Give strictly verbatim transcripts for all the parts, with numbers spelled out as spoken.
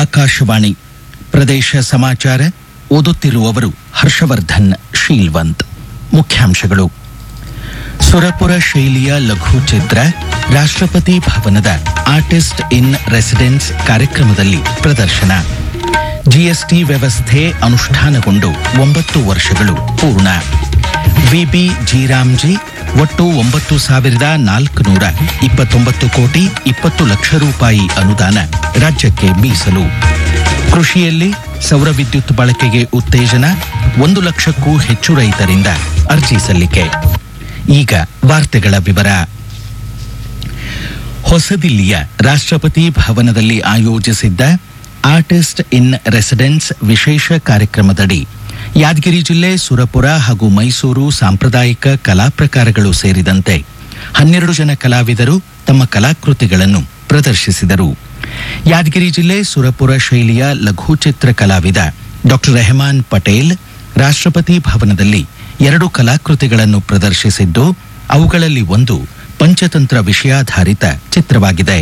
ಆಕಾಶವಾಣಿ ಪ್ರದೇಶ ಸಮಾಚಾರ ಓದುತ್ತಿರುವವರು ಹರ್ಷವರ್ಧನ್ ಶೀಲ್ವಂತ್. ಮುಖ್ಯಾಂಶಗಳು: ಸುರಪುರ ಶೈಲಿಯ ಲಘು ಚಿತ್ರ ರಾಷ್ಟ್ರಪತಿ ಭವನದ ಆರ್ಟಿಸ್ಟ್ ಇನ್ ರೆಸಿಡೆನ್ಸ್ ಕಾರ್ಯಕ್ರಮದಲ್ಲಿ ಪ್ರದರ್ಶನ. ಜಿಎಸ್ಟಿ ವ್ಯವಸ್ಥೆ ಅನುಷ್ಠಾನಗೊಂಡು ಒಂಬತ್ತು ವರ್ಷಗಳು ಪೂರ್ಣ. ವಿಬಿ ಜೀರಾಮ್ಜಿ ಒಟ್ಟು ಒಂಬತ್ತು ಸಾವಿರದ ನಾಲ್ಕುನೂರ ಇಪ್ಪತ್ತೊಂಬತ್ತು ಕೋಟಿ ಇಪ್ಪತ್ತು ಲಕ್ಷ ರೂಪಾಯಿ ಅನುದಾನ ರಾಜ್ಯಕ್ಕೆ ಮೀಸಲು. ಕೃಷಿಯಲ್ಲಿ ಸೌರ ವಿದ್ಯುತ್ ಬಳಕೆಗೆ ಉತ್ತೇಜನ, ಒಂದು ಲಕ್ಷಕ್ಕೂ ಹೆಚ್ಚು ರೈತರಿಂದ ಅರ್ಜಿ ಸಲ್ಲಿಕೆ. ಈಗ ವಾರ್ತೆಗಳ ವಿವರ. ಹೊಸದಿಲ್ಲಿಯ ರಾಷ್ಟ್ರಪತಿ ಭವನದಲ್ಲಿ ಆಯೋಜಿಸಿದ್ದ ಆರ್ಟಿಸ್ಟ್ ಇನ್ ರೆಸಿಡೆನ್ಸ್ ವಿಶೇಷ ಕಾರ್ಯಕ್ರಮದಡಿ ಯಾದಗಿರಿ ಜಿಲ್ಲೆ ಸುರಪುರ ಹಾಗೂ ಮೈಸೂರು ಸಾಂಪ್ರದಾಯಿಕ ಕಲಾ ಪ್ರಕಾರಗಳು ಸೇರಿದಂತೆ ಹನ್ನೆರಡು ಜನ ಕಲಾವಿದರು ತಮ್ಮ ಕಲಾಕೃತಿಗಳನ್ನು ಪ್ರದರ್ಶಿಸಿದರು. ಯಾದಗಿರಿ ಜಿಲ್ಲೆ ಸುರಪುರ ಶೈಲಿಯ ಲಘುಚಿತ್ರ ಕಲಾವಿದ ಡಾಕ್ಟರ್ ರೆಹಮಾನ್ ಪಟೇಲ್ ರಾಷ್ಟ್ರಪತಿ ಭವನದಲ್ಲಿ ಎರಡು ಕಲಾಕೃತಿಗಳನ್ನು ಪ್ರದರ್ಶಿಸಿದ್ದು, ಅವುಗಳಲ್ಲಿ ಒಂದು ಪಂಚತಂತ್ರ ವಿಷಯಾಧಾರಿತ ಚಿತ್ರವಾಗಿದೆ.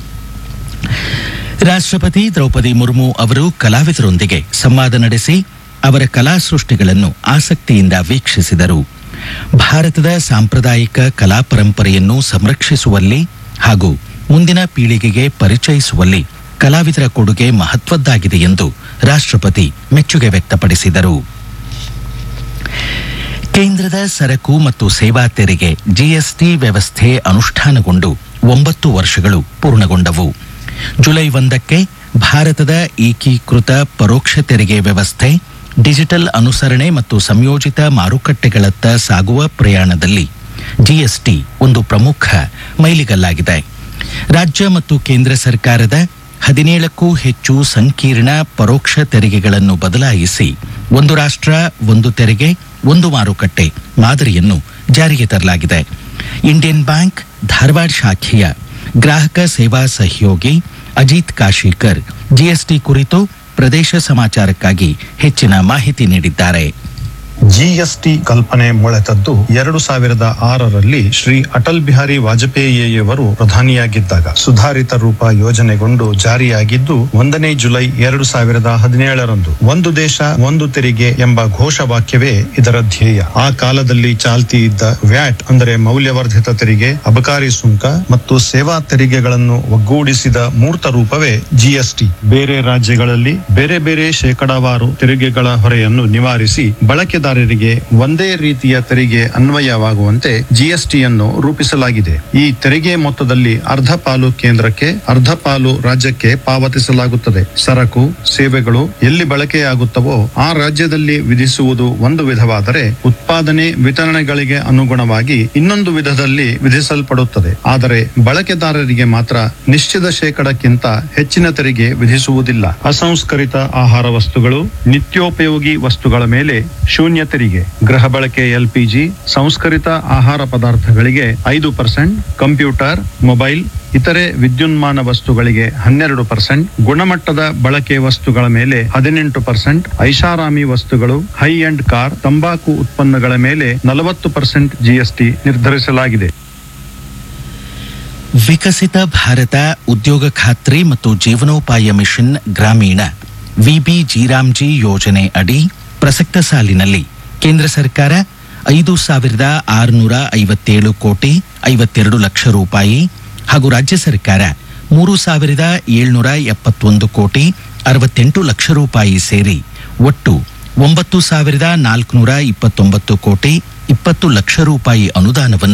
ರಾಷ್ಟ್ರಪತಿ ದ್ರೌಪದಿ ಮುರ್ಮು ಅವರು ಕಲಾವಿದರೊಂದಿಗೆ ಸಂವಾದ ನಡೆಸಿ ಅವರ ಕಲಾ ಸೃಷ್ಟಿಗಳನ್ನು ಆಸಕ್ತಿಯಿಂದ ವೀಕ್ಷಿಸಿದರು. ಭಾರತದ ಸಾಂಪ್ರದಾಯಿಕ ಕಲಾ ಪರಂಪರೆಯನ್ನು ಸಂರಕ್ಷಿಸುವಲ್ಲಿ ಹಾಗೂ ಮುಂದಿನ ಪೀಳಿಗೆಗೆ ಪರಿಚಯಿಸುವಲ್ಲಿ ಕಲಾವಿದರ ಕೊಡುಗೆ ಮಹತ್ವದ್ದಾಗಿದೆ ಎಂದು ರಾಷ್ಟ್ರಪತಿ ಮೆಚ್ಚುಗೆ ವ್ಯಕ್ತಪಡಿಸಿದರು. ಕೇಂದ್ರದ ಸರಕು ಮತ್ತು ಸೇವಾ ತೆರಿಗೆ ಜಿಎಸ್ಟಿ ವ್ಯವಸ್ಥೆ ಅನುಷ್ಠಾನಗೊಂಡು ಒಂಬತ್ತು ವರ್ಷಗಳು ಪೂರ್ಣಗೊಂಡವು. ಜುಲೈ ಒಂದಕ್ಕೆ ಭಾರತದ ಏಕೀಕೃತ ಪರೋಕ್ಷ ತೆರಿಗೆ ವ್ಯವಸ್ಥೆ ಡಿಜಿಟಲ್ ಅನುಸರಣೆ ಮತ್ತು ಸಂಯೋಜಿತ ಮಾರುಕಟ್ಟೆಗಳತ್ತ ಸಾಗುವ ಪ್ರಯಾಣದಲ್ಲಿ ಜಿಎಸ್ಟಿ ಒಂದು ಪ್ರಮುಖ ಮೈಲಿಗಲ್ಲಾಗಿದೆ. ರಾಜ್ಯ ಮತ್ತು ಕೇಂದ್ರ ಸರ್ಕಾರದ ಹದಿನೇಳಕ್ಕೂ ಹೆಚ್ಚು ಸಂಕೀರ್ಣ ಪರೋಕ್ಷ ತೆರಿಗೆಗಳನ್ನು ಬದಲಾಯಿಸಿ ಒಂದು ರಾಷ್ಟ್ರ ಒಂದು ತೆರಿಗೆ ಒಂದು ಮಾರುಕಟ್ಟೆ ಮಾದರಿಯನ್ನು ಜಾರಿಗೆ ತರಲಾಗಿದೆ. ಇಂಡಿಯನ್ ಬ್ಯಾಂಕ್ ಧಾರವಾಡ ಶಾಖೆಯ ಗ್ರಾಹಕ ಸೇವಾ ಸಹಯೋಗಿ ಅಜಿತ್ ಕಾಶೀಕರ್ ಜಿಎಸ್ಟಿ ಕುರಿತು ಪ್ರದೇಶ ಸಮಾಚಾರಕ್ಕಾಗಿ ಹೆಚ್ಚಿನ ಮಾಹಿತಿ ನೀಡಿದ್ದಾರೆ. ಜಿಎಸ್ಟಿ ಕಲ್ಪನೆ ಮೊಳೆತದ್ದು ಎರಡು ಸಾವಿರದ ಆರರಲ್ಲಿ ಶ್ರೀ ಅಟಲ್ ಬಿಹಾರಿ ವಾಜಪೇಯಿಯವರು ಪ್ರಧಾನಿಯಾಗಿದ್ದಾಗ ಸುಧಾರಿತ ರೂಪ ಯೋಜನೆಗೊಂಡು ಜಾರಿಯಾಗಿದ್ದು ಒಂದನೇ ಜುಲೈ ಎರಡು ಸಾವಿರದ ಹದಿನೇಳರಂದು. ಒಂದು ದೇಶ ಒಂದು ತೆರಿಗೆ ಎಂಬ ಘೋಷವಾಕ್ಯವೇ ಇದರ ಧ್ಯೇಯ. ಆ ಕಾಲದಲ್ಲಿ ಚಾಲ್ತಿ ಇದ್ದ ವ್ಯಾಟ್ ಅಂದರೆ ಮೌಲ್ಯವರ್ಧಿತ ತೆರಿಗೆ, ಅಬಕಾರಿ ಸುಂಕ ಮತ್ತು ಸೇವಾ ತೆರಿಗೆಗಳನ್ನು ಒಗ್ಗೂಡಿಸಿದ ಮೂರ್ತ ರೂಪವೇ ಜಿಎಸ್ಟಿ. ಬೇರೆ ರಾಜ್ಯಗಳಲ್ಲಿ ಬೇರೆ ಬೇರೆ ಶೇಕಡಾವಾರು ತೆರಿಗೆಗಳ ಹೊರೆಯನ್ನು ನಿವಾರಿಸಿ ಬಳಕೆದಾರ ಒಂದೇ ರೀತಿಯ ತೆರಿಗೆ ಅನ್ವಯವಾಗುವಂತೆ ಜಿಎಸ್ಟಿಯನ್ನು ರೂಪಿಸಲಾಗಿದೆ. ಈ ತೆರಿಗೆ ಮೊತ್ತದಲ್ಲಿ ಅರ್ಧ ಪಾಲು ಕೇಂದ್ರಕ್ಕೆ, ಅರ್ಧ ಪಾಲು ರಾಜ್ಯಕ್ಕೆ ಪಾವತಿಸಲಾಗುತ್ತದೆ. ಸರಕು ಸೇವೆಗಳು ಎಲ್ಲಿ ಬಳಕೆಯಾಗುತ್ತವೋ ಆ ರಾಜ್ಯದಲ್ಲಿ ವಿಧಿಸುವುದು ಒಂದು ವಿಧವಾದರೆ, ಉತ್ಪಾದನೆ ವಿತರಣೆಗಳಿಗೆ ಅನುಗುಣವಾಗಿ ಇನ್ನೊಂದು ವಿಧದಲ್ಲಿ ವಿಧಿಸಲ್ಪಡುತ್ತದೆ. ಆದರೆ ಬಳಕೆದಾರರಿಗೆ ಮಾತ್ರ ನಿಶ್ಚಿತ ಶೇಕಡಕ್ಕಿಂತ ಹೆಚ್ಚಿನ ತೆರಿಗೆ ವಿಧಿಸುವುದಿಲ್ಲ. ಅಸಂಸ್ಕರಿತ ಆಹಾರ ವಸ್ತುಗಳು, ನಿತ್ಯೋಪಯೋಗಿ ವಸ್ತುಗಳ ಮೇಲೆ ಶೂನ್ಯ ತೆರಿಗೆ, ಗೃಹ ಬಳಕೆ ಎಲ್ಪಿಜಿ, ಸಂಸ್ಕರಿತ ಆಹಾರ ಪದಾರ್ಥಗಳಿಗೆ ಐದು ಪರ್ಸೆಂಟ್, ಕಂಪ್ಯೂಟರ್, ಮೊಬೈಲ್, ಇತರೆ ವಿದ್ಯುನ್ಮಾನ ವಸ್ತುಗಳಿಗೆ ಹನ್ನೆರಡು ಪರ್ಸೆಂಟ್, ಗುಣಮಟ್ಟದ ಬಳಕೆ ವಸ್ತುಗಳ ಮೇಲೆ ಹದಿನೆಂಟು ಪರ್ಸೆಂಟ್, ಐಷಾರಾಮಿ ವಸ್ತುಗಳು, ಹೈ ಎಂಡ್ ಕಾರ್, ತಂಬಾಕು ಉತ್ಪನ್ನಗಳ ಮೇಲೆ ನಲವತ್ತು ಪರ್ಸೆಂಟ್ ಜಿಎಸ್ಟಿ ನಿರ್ಧರಿಸಲಾಗಿದೆ. ವಿಕಸಿತ ಭಾರತ ಉದ್ಯೋಗ ಖಾತ್ರಿ ಮತ್ತು ಜೀವನೋಪಾಯ ಮಿಷನ್ ಗ್ರಾಮೀಣ ವಿಬಿ ಜೀರಾಮ್ಜಿ ಯೋಜನೆ ಅಡಿ ಪ್ರಸಕ್ತ ಸಾಲಿನಲ್ಲಿ ಕೇಂದ್ರ ಸರ್ಕಾರ ಐದು ಸಾವಿರದ ಆರುನೂರ ಐವತ್ತೇಳು ಕೋಟಿ ಐವತ್ತೆರಡು ಲಕ್ಷ ರೂಪಾಯಿ ಹಾಗೂ ರಾಜ್ಯ ಸರ್ಕಾರ ಮೂರು ಸಾವಿರದ ಏಳ್ನೂರ ಎಪ್ಪತ್ತೊಂದು ಕೋಟಿ ಅರವತ್ತೆಂಟು ಲಕ್ಷ ರೂಪಾಯಿ ಸೇರಿ ಒಟ್ಟು ಒಂಬತ್ತು ಸಾವಿರದ ನಾಲ್ಕುನೂರ ಇಪ್ಪತ್ತೊಂಬತ್ತು ಕೋಟಿ ಇಪ್ಪತ್ತು ಲಕ್ಷ ರೂಪಾಯಿ ಅನುದಾನವನ್ನು